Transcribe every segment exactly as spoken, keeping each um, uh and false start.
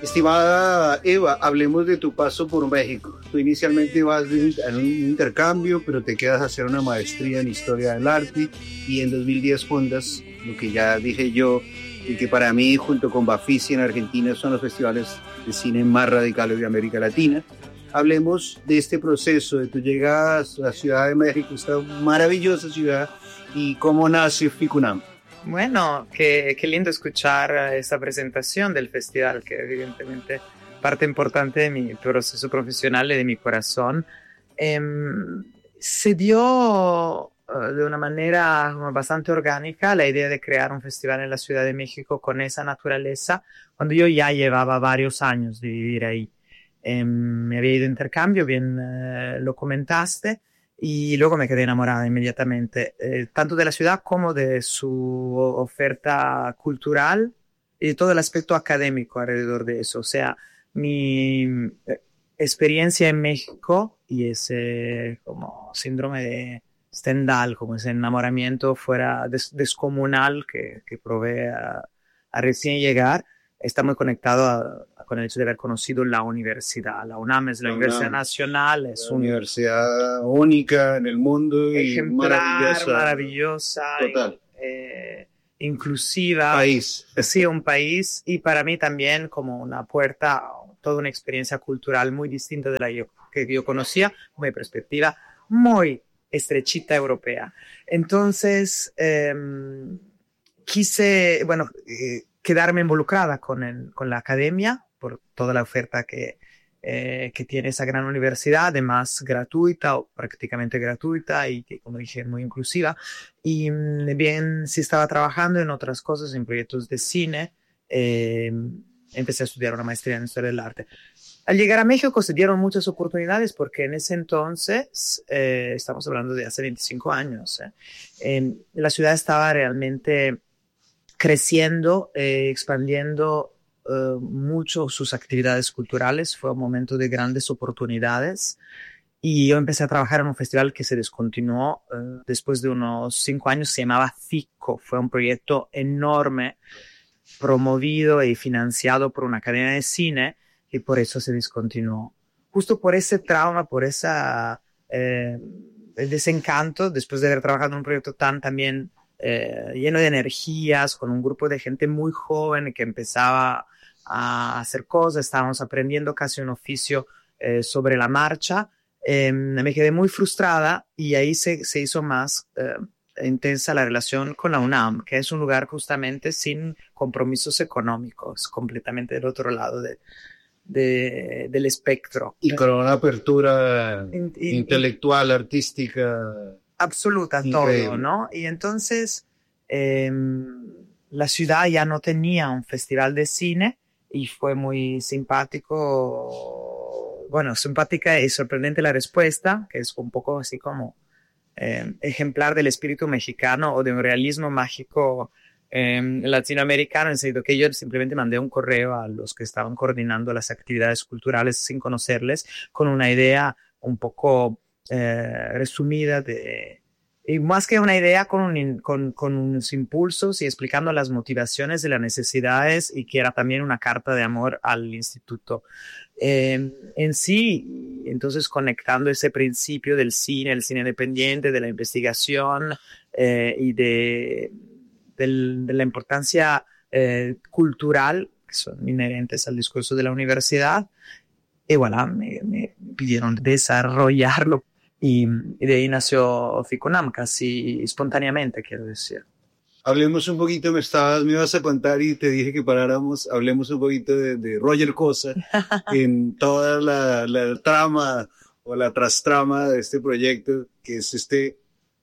Estimada Eva, hablemos de tu paso por México. Tú inicialmente vas en un intercambio, pero te quedas a hacer una maestría en Historia del Arte y en dos mil diez fundas lo que ya dije yo, y que para mí, junto con Bafisi en Argentina, son los festivales de cine más radicales de América Latina. Hablemos de este proceso, de tu llegada a la Ciudad de México, esta maravillosa ciudad, y cómo nace Ficunam. Bueno, qué, qué lindo escuchar esta presentación del festival, que evidentemente parte importante de mi proceso profesional y de mi corazón. Eh, se dio uh, de una manera bastante orgánica la idea de crear un festival en la Ciudad de México con esa naturaleza, cuando yo ya llevaba varios años de vivir ahí. Eh, me había ido de intercambio, bien uh, lo comentaste, y luego me quedé enamorada inmediatamente, eh, tanto de la ciudad como de su oferta cultural y de todo el aspecto académico alrededor de eso. O sea, mi eh, experiencia en México y ese como síndrome de Stendhal, como ese enamoramiento fuera des descomunal que, que probé a, a recién llegar, está muy conectado a, a, con el hecho de haber conocido la universidad. La UNAM es la, la Universidad UNAM, Nacional, es una un, universidad única en el mundo, ejemplar, y maravillosa, maravillosa, total. Eh, inclusiva. País. Sí, un país, y para mí también como una puerta, toda una experiencia cultural muy distinta de la yo, que yo conocía, muy perspectiva, muy estrechita europea. Entonces, eh, quise, bueno, eh, quedarme involucrada con, el, con la academia por toda la oferta que, eh, que tiene esa gran universidad, además gratuita o prácticamente gratuita y que, como dije, muy inclusiva. Y bien, sí estaba trabajando en otras cosas, en proyectos de cine. Eh, empecé a estudiar una maestría en Historia del Arte. Al llegar a México se dieron muchas oportunidades porque en ese entonces, eh, estamos hablando de hace veinticinco años, eh, eh, la ciudad estaba realmente creciendo, eh, expandiendo uh, mucho sus actividades culturales. Fue un momento de grandes oportunidades y yo empecé a trabajar en un festival que se descontinuó uh, después de unos cinco años. Se llamaba FICO. Fue un proyecto enorme, promovido y financiado por una academia de cine, y por eso se descontinuó. Justo por ese trauma, por esa eh, el desencanto, después de haber trabajado en un proyecto tan también Eh, lleno de energías, con un grupo de gente muy joven que empezaba a hacer cosas, estábamos aprendiendo casi un oficio eh, sobre la marcha. Eh, me quedé muy frustrada y ahí se, se hizo más eh, intensa la relación con la UNAM, que es un lugar justamente sin compromisos económicos, completamente del otro lado de, de, del espectro. Y con una apertura in, in, intelectual, in, artística... absoluta, increíble. Todo, ¿no? Y entonces eh, la ciudad ya no tenía un festival de cine y fue muy simpático, bueno, simpática y sorprendente la respuesta, que es un poco así como eh, ejemplar del espíritu mexicano o de un realismo mágico eh, latinoamericano, en el sentido que yo simplemente mandé un correo a los que estaban coordinando las actividades culturales sin conocerles, con una idea un poco Eh, resumida de, y más que una idea con, un, con, con unos impulsos y explicando las motivaciones y las necesidades, y que era también una carta de amor al instituto eh, en sí. Entonces conectando ese principio del cine, el cine independiente, de la investigación eh, y de, del, de la importancia eh, cultural que son inherentes al discurso de la universidad. Y voilà, me, me pidieron desarrollarlo. Y, y de ahí nació Ficunam, casi espontáneamente, quiero decir. Hablemos un poquito, me, estabas, me ibas a contar y te dije que paráramos, hablemos un poquito de, de Roger Cosa, en toda la, la trama o la trastrama de este proyecto, que es este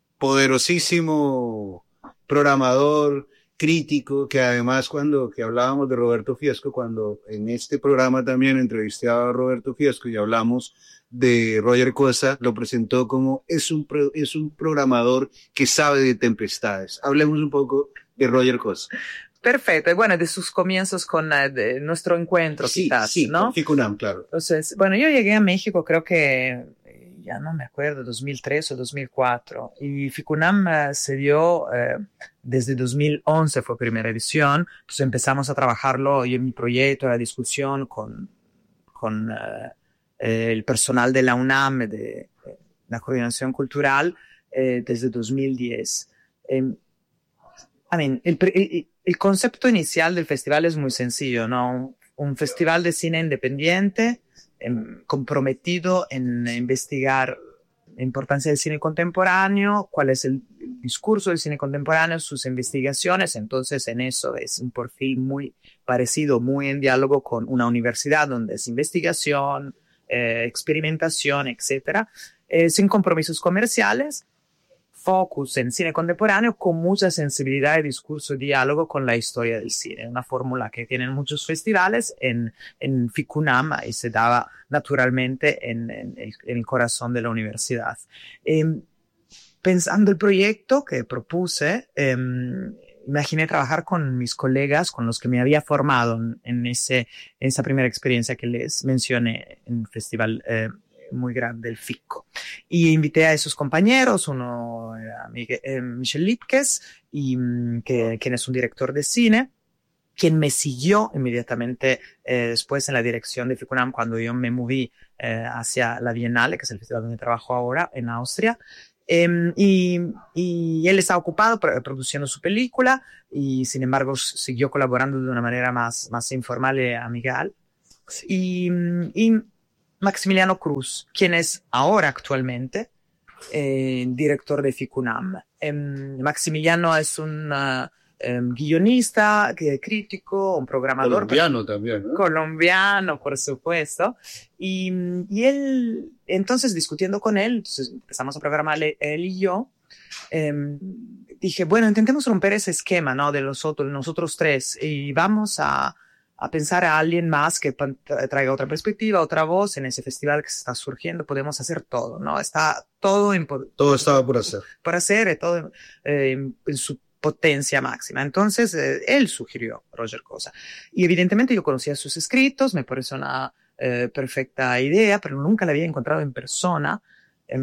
poderosísimo programador, crítico, que además cuando que hablábamos de Roberto Fiesco, cuando en este programa también entrevisté a Roberto Fiesco y hablamos de Roger Cosa, lo presentó como es un, pro, es un programador que sabe de tempestades. Hablemos un poco de Roger Cosa. Perfecto, y bueno, de sus comienzos con uh, de nuestro encuentro, sí, quizás, sí, ¿no? Ficunam, claro. Entonces, bueno, yo llegué a México, creo que ya no me acuerdo, dos mil tres o dos mil cuatro. Y Ficunam eh, se dio eh, desde dos mil once, fue primera edición. Entonces empezamos a trabajarlo y en mi proyecto, la discusión con, con eh, eh, el personal de la UNAM, de, de la coordinación cultural, eh, desde dos mil diez. Eh, I mean, el, el, el concepto inicial del festival es muy sencillo, ¿no? Un festival de cine independiente, eh, comprometido en investigar la importancia del cine contemporáneo, cuál es el discurso del cine contemporáneo, sus investigaciones. Entonces, en eso es un perfil muy parecido, muy en diálogo con una universidad donde es investigación, eh, experimentación, etcétera, eh, sin compromisos comerciales. Focus en cine contemporáneo con mucha sensibilidad de discurso y diálogo con la historia del cine. Una fórmula que tienen muchos festivales en, en Ficunam y se daba naturalmente en, en, el, en el corazón de la universidad. Eh, pensando el proyecto que propuse, eh, imaginé trabajar con mis colegas con los que me había formado en, en, ese, en esa primera experiencia que les mencioné en el festival eh, muy grande, el FICO. Y invité a esos compañeros, uno era Miguel, eh, Michel Lipkes, y, que, quien es un director de cine, quien me siguió inmediatamente eh, después en la dirección de Ficunam cuando yo me moví eh, hacia la Bienale, que es el festival donde trabajo ahora, en Austria. Eh, y, y él estaba ocupado produciendo su película y sin embargo siguió colaborando de una manera más, más informal y amigal. Y, y Maximiliano Cruz, quien es ahora actualmente eh, director de Ficunam. Eh, Maximiliano es un uh, eh, guionista, eh, crítico, un programador. Colombiano también, ¿no? Colombiano, por supuesto. Y, y él, entonces discutiendo con él, entonces empezamos a programar él y yo, eh, dije, bueno, intentemos romper ese esquema, ¿no? De los otros, nosotros tres y vamos a a pensar a alguien más que traiga otra perspectiva, otra voz en ese festival que se está surgiendo. Podemos hacer todo, ¿no? Está todo en, todo estaba por hacer. Por hacer, todo eh, en, en su potencia máxima. Entonces, eh, él sugirió Roger Cosa. Y evidentemente yo conocía sus escritos, me pareció una eh, perfecta idea, pero nunca la había encontrado en persona. Eh,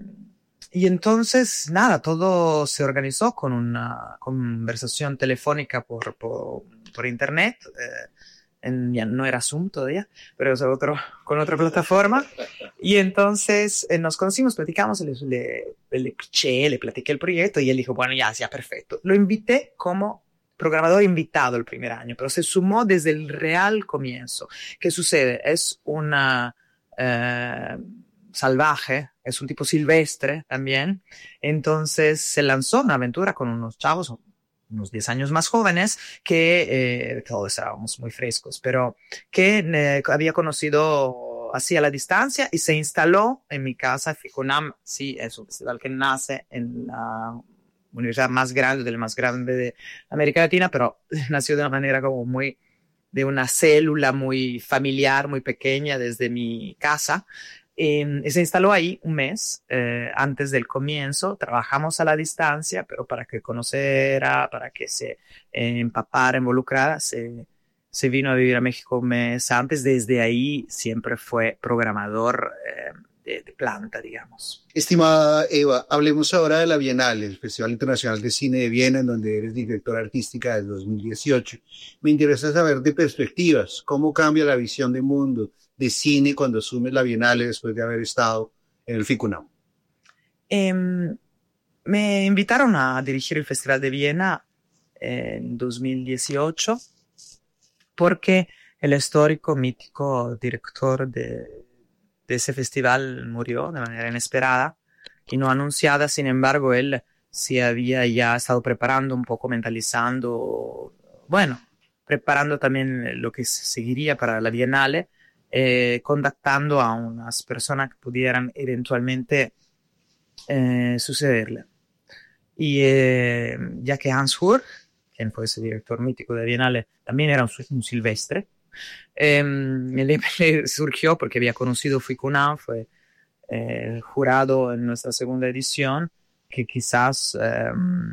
y entonces, nada, todo se organizó con una conversación telefónica por, por, por internet. Eh, En, ya no era Zoom todavía, pero es otro, con otra plataforma. Y entonces eh, nos conocimos, platicamos, le, le, le piché, le platiqué el proyecto y él dijo, bueno, ya, ya, perfecto. Lo invité como programador invitado el primer año, pero se sumó desde el real comienzo. ¿Qué sucede? Es una eh, salvaje, es un tipo silvestre también. Entonces se lanzó una aventura con unos chavos, unos diez años más jóvenes, que eh, todos estábamos muy frescos, pero que eh, había conocido así a la distancia y se instaló en mi casa. Ficunam, sí, es un festival que nace en la universidad más grande, del más grande de América Latina, pero nació de una manera como muy, de una célula muy familiar, muy pequeña desde mi casa. Eh, se instaló ahí un mes eh, antes del comienzo. Trabajamos a la distancia, pero para que conociera, para que se eh, empapara, involucrara, se, se vino a vivir a México un mes antes. Desde ahí siempre fue programador eh, de, de planta, digamos. Estimada Eva, hablemos ahora de la Bienal, el Festival Internacional de Cine de Viena, en donde eres directora artística desde dos mil dieciocho. Me interesa saber de perspectivas, cómo cambia la visión de mundo de cine cuando asumes la Bienal después de haber estado en el Ficunam. Eh, me invitaron a dirigir el Festival de Viena en dos mil dieciocho porque el histórico, mítico director de, de ese festival murió de manera inesperada y no anunciada. Sin embargo, él se había ya estado preparando un poco, mentalizando, bueno, preparando también lo que seguiría para la Bienale. Eh, contactando a unas personas que pudieran eventualmente eh, sucederle. Y eh, ya que Hans Hur, quien fue ese director mítico de Bienale, también era un, un silvestre, eh, le, le surgió porque había conocido Ficunam, fue eh, jurado en nuestra segunda edición, que quizás, eh,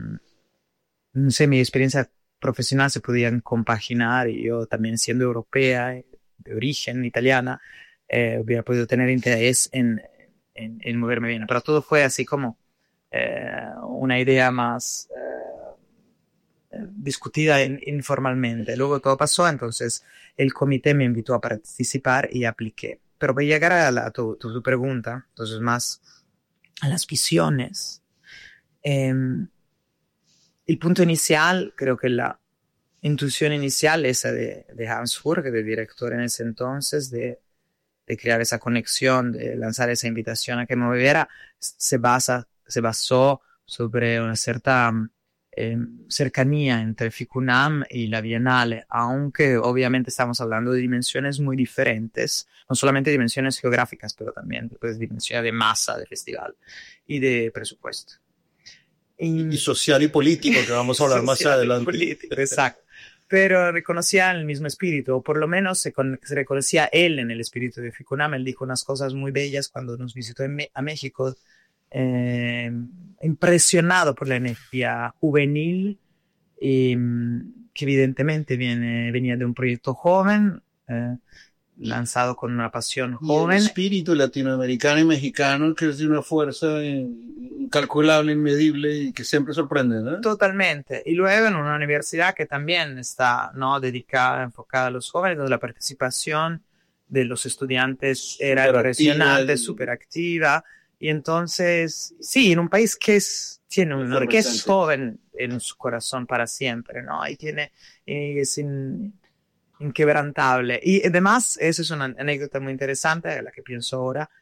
no sé, mi experiencia profesional se podían compaginar y yo también siendo europea, de origen italiana, eh, hubiera podido tener interés en, en, en moverme bien, pero todo fue así como eh, una idea más eh, discutida in, informalmente. Luego todo pasó, entonces el comité me invitó a participar y apliqué. Pero para llegar a, la, a tu, tu, tu pregunta, entonces más a las visiones, eh, el punto inicial, creo que la intuición inicial, esa de, de Hans Furg, de director en ese entonces, de, de crear esa conexión, de lanzar esa invitación a que me moviera, se, basa, se basó sobre una cierta eh, cercanía entre FICUNAM y la Bienale, aunque obviamente estamos hablando de dimensiones muy diferentes, no solamente dimensiones geográficas, pero también pues, dimensiones de masa de festival y de presupuesto. Y, y social y político, que vamos a hablar más adelante. Político, exacto. Pero reconocía el mismo espíritu, o por lo menos se, con, se reconocía él en el espíritu de FICUNAM. Él dijo unas cosas muy bellas cuando nos visitó en Me a México, eh, impresionado por la energía juvenil, y, que evidentemente viene, venía de un proyecto joven, eh, lanzado con una pasión joven. Y el espíritu latinoamericano y mexicano, que es de una fuerza incalculable, inmedible y que siempre sorprende, ¿no? Totalmente. Y luego en una universidad que también está, ¿no?, dedicada, enfocada a los jóvenes, donde la participación de los estudiantes era Super impresionante, activa. súper activa. Y entonces, sí, en un país que es, tiene un, que es joven en su corazón para siempre, ¿no? Y tiene, y es in, inquebrantable. Y además, esa es una anécdota muy interesante, a la que pienso ahora,